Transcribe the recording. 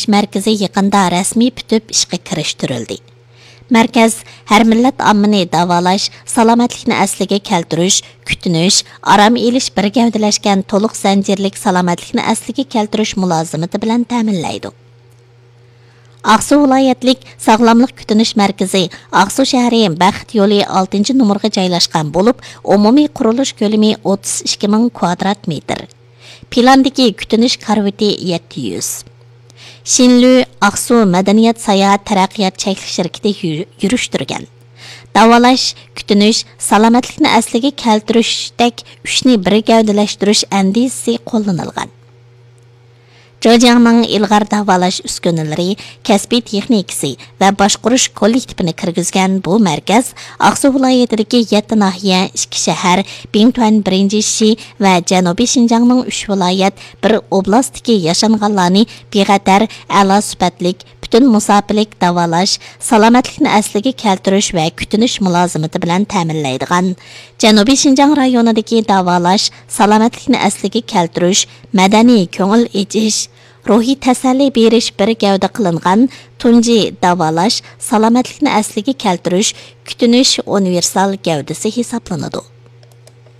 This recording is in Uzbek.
kütünüş mərkəzi yaqında rəsmi бүтüb işqə kiriştirildi. Mərkəz hər millət ammini davalash, salomatlikni asliga keltirish, kütünüş, aram elish bir gavdalashgan to'liq zanjirlik salomatlikni asliga keltirish mulozimati bilan ta'minlaydi. Aqsu viloyatlik sog'lomlik kutinish markazi Aqsu shahri Baxt yo'li 6-numurga joylashgan bo'lib, umumiy qurilish ko'lami 32 ming kvadrat metr. Plandagi kutinish karvati 700. Shinlu Aqsu madaniyat sayohat taraqqiyot cheklik shirkati yurishtirgan. Davolash, kutinish, salomatlikni asliga keltirishdek uchni bir gavdalashtirish andisi qo'llanilgan. Jojiangning ilg'or davolash uskunalari, kasbiy texnikasi va boshqarish kollektivini kirgizgan bu markaz Aqsu viloyatidagi 7 nahiya, 2 shahar, Bingtuan 1-shi va Janubiy Shinjongning 3 viloyat, bir oblastdagi yashanganlarni beg'atar, a'lo sifatlik, butun musofirlik davolash, salomatlikni asliga keltirish va kutinish mulozimati bilan ta'minlaydigan Janubiy Shinjong rayonidagi davolash, salomatlikni asliga keltirish, madaniy ko'ngil echish, ruhiy tasalli berish bir gavda qilingan tunji davolash, salomatlikni asliga keltirish, kutinish universal gavdasi hisoblanadi.